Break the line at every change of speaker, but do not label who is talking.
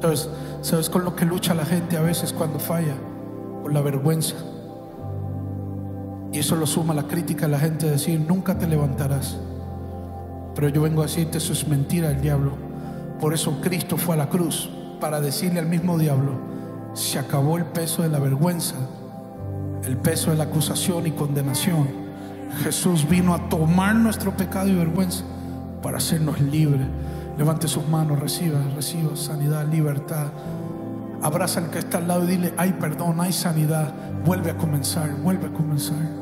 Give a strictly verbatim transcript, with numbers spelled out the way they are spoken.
Entonces, ¿sabes con lo que lucha la gente a veces cuando falla? Con la vergüenza. Y eso lo suma la crítica a la gente, decir, nunca te levantarás. Pero yo vengo a decirte, eso es mentira del diablo. Por eso Cristo fue a la cruz, para decirle al mismo diablo, se acabó el peso de la vergüenza, el peso de la acusación y condenación. Jesús vino a tomar nuestro pecado y vergüenza para hacernos libres. Levante sus manos, reciba, reciba sanidad, libertad. Abraza al que está al lado y dile, hay perdón, hay sanidad. Vuelve a comenzar, vuelve a comenzar.